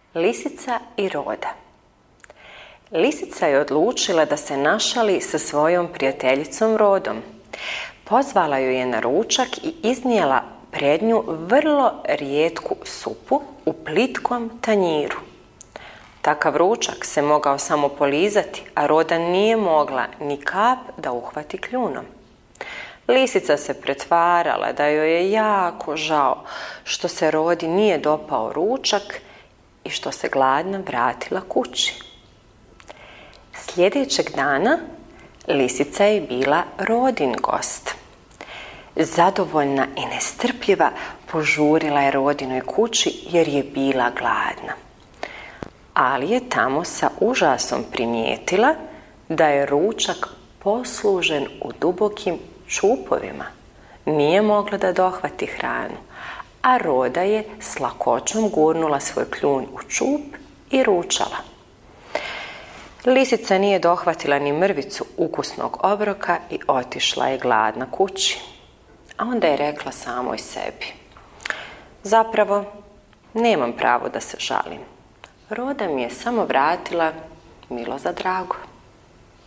Lisica i Roda. Lisica je odlučila da se našali sa svojom prijateljicom Rodom. Pozvala ju je na ručak i iznijela pred nju vrlo rijetku supu u plitkom tanjiru. Takav ručak se mogao samo polizati, a Roda nije mogla ni kap da uhvati kljunom. Lisica se pretvarala da joj je jako žao što se Rodi nije dopao ručak i što se gladna vratila kući. Sljedećeg dana Lisica je bila Rodin gost. Zadovoljna i nestrpljiva požurila je Rodinoj kući jer je bila gladna. Ali je tamo sa užasom primijetila da je ručak poslužen u dubokim čupovima. Nije mogla da dohvati hranu, a Roda je s lakoćom gurnula svoj kljun u čup i ručala. Lisica nije dohvatila ni mrvicu ukusnog obroka i otišla je gladna kući. A onda je rekla samoj sebi: zapravo, nemam pravo da se žalim. Roda mi je samo vratila milo za drago.